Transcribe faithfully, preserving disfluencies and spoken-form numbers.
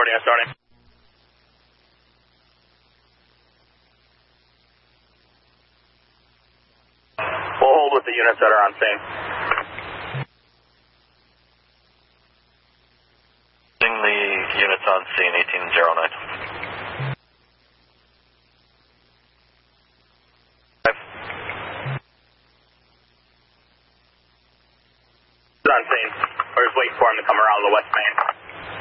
Concordia starting. We'll hold with the units that are on scene. The units on scene, eighteen oh nine. On scene. We're just waiting for him to come around the west main.